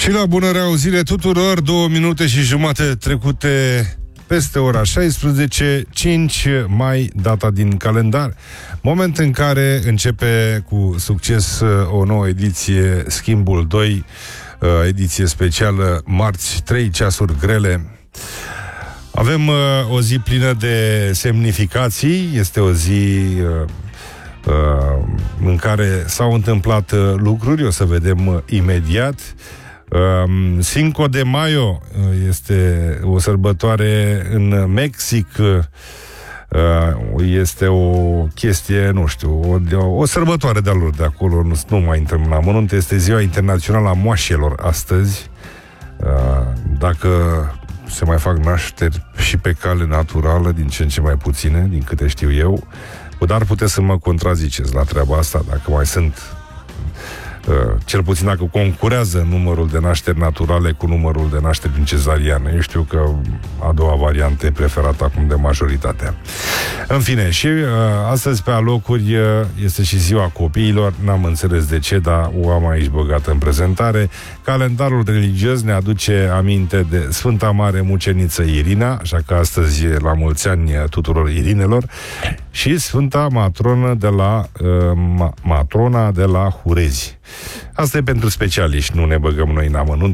Și la bună reauzire tuturor, 2 minute și jumate trecute peste ora 16, 5 mai, data din calendar, moment în care începe cu succes o nouă ediție, Schimbul 2, ediție specială, marți, 3 ceasuri grele. Avem o zi plină de semnificații, este o zi în care s-au întâmplat lucruri, o să vedem imediat. Cinco de Mayo este o sărbătoare în Mexic, este o chestie, nu știu, o sărbătoare de-a lor de acolo, nu mai intrăm în amănunt. Este ziua internațională a moașelor astăzi. Dacă se mai fac nașteri și pe cale naturală, din ce în ce mai puține, din câte știu eu, dar puteți să mă contraziceți la treaba asta, dacă mai sunt, cel puțin dacă concurează numărul de nașteri naturale cu numărul de nașteri prin cezariană. Eu știu că a doua variantă e preferată acum de majoritatea. În fine, și astăzi pe alocuri este și ziua copiilor, n-am înțeles de ce, dar o am aici băgată în prezentare. Calendarul religios ne aduce aminte de Sfânta Mare Muceniță Irina, așa că astăzi e la mulți ani tuturor Irinelor, și Sfânta Matronă de la Matrona de la Hurezi. Asta e pentru specialiști, nu ne băgăm noi în amănunt.